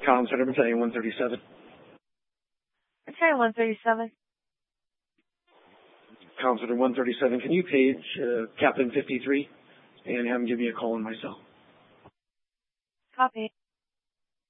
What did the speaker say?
Comm Center Battalion 137. Battalion 137. Comm Center 137, can you page Captain 53 and have him give me a call on my cell? Copy.